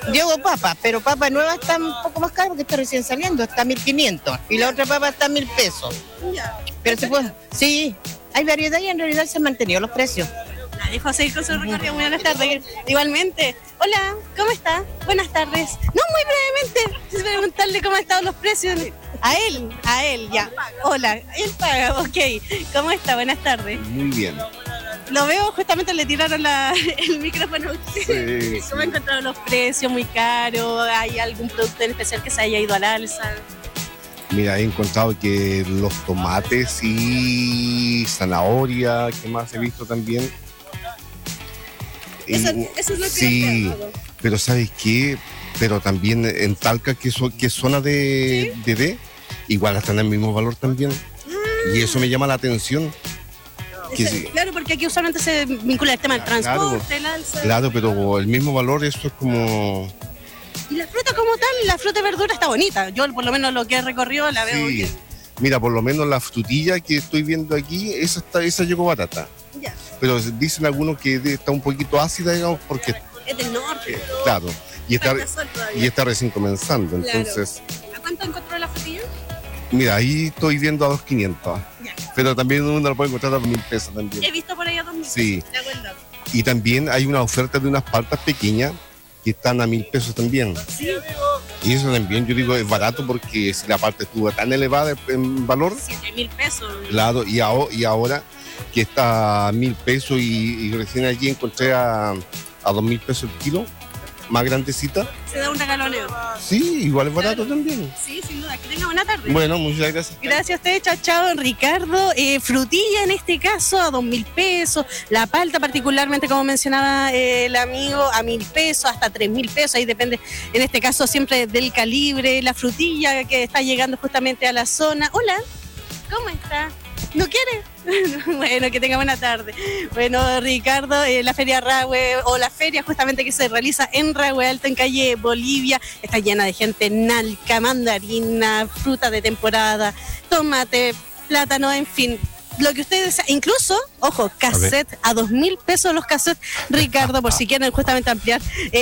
Llevo papa, pero papa nueva está un poco más cara porque está recién saliendo, está a 1.500 y la otra papa está a 1.000 pesos. Pero se puede, sí, hay variedad y en realidad se han mantenido los precios. La dejo seguir con su recorrido. Buenas tardes. Igualmente. Hola, ¿cómo está? Buenas tardes. No, muy brevemente, quisiera preguntarle cómo han estado los precios. A él, ya. Hola, él paga, ok. ¿Cómo está? Buenas tardes. Muy bien. Lo veo, justamente le tiraron el micrófono. Sí, ¿Cómo han encontrado los precios? ¿Muy caro? ¿Hay algún producto en especial que se haya ido al alza? Mira, he encontrado que los tomates y zanahoria, ¿qué más he visto también? Eso es lo que sí, pero ¿sabes qué? Pero también en Talca, que es zona de D, igual están en el mismo valor también. Y eso me llama la atención. Claro, porque aquí usualmente se vincula el tema del transporte, el alza. Claro, pero el mismo valor, eso es como... Y la fruta como tal, la fruta y verdura está bonita. Yo por lo menos lo que he recorrido la veo bien. Mira, por lo menos la frutilla que estoy viendo aquí, esa llegó barata. Ya. Pero dicen algunos que está un poquito ácida, digamos, porque... Es del norte. Claro, y está recién comenzando, claro. Entonces... ¿A cuánto encontró la frutilla? Mira, ahí estoy viendo a 2.500. Pero también uno lo puede encontrar a 2.000 pesos también. He visto por ahí a 2.000. Sí. Y también hay una oferta de unas paltas pequeñas que están a 1.000 pesos también. Sí. Y eso también, yo digo, es barato porque si la parte estuvo tan elevada en valor. 7.000 pesos. Claro, y ahora que está a 1.000 pesos y recién allí encontré a 2.000 pesos el kilo, más grandecita. Se da un regaloneo. Sí, igual es barato también. Sí, sin duda. Que tenga buena tarde. Bueno, muchas gracias. Gracias a usted, chao, chao, Ricardo. Frutilla en este caso a 2.000 pesos. La palta particularmente, como mencionaba el amigo, a 1.000 pesos, hasta 3.000 pesos. Ahí depende, en este caso, siempre del calibre. La frutilla que está llegando justamente a la zona. Hola, ¿cómo está? ¿No quiere? Bueno, que tenga buena tarde. Bueno, Ricardo, la Feria Rahue, o la feria justamente que se realiza en Rahue Alto, en calle Bolivia, está llena de gente, nalca, mandarina, fruta de temporada, tomate, plátano, en fin. Lo que ustedes, incluso, ojo, cassette, a 2.000 pesos los cassettes, Ricardo, por si quieren justamente ampliar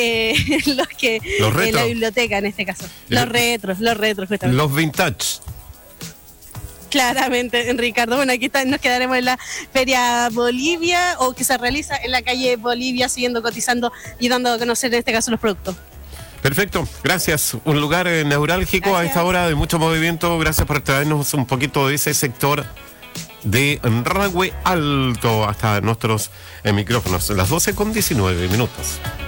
la biblioteca en este caso. Los retros, justamente. Los vintage. Claramente, Ricardo. Bueno, aquí nos quedaremos en la Feria Bolivia, o que se realiza en la calle Bolivia, siguiendo cotizando y dando a conocer en este caso los productos. Perfecto, gracias. Un lugar neurálgico. Gracias. A esta hora de mucho movimiento. Gracias por traernos un poquito de ese sector de Rahue Alto hasta nuestros micrófonos. Las 12:19.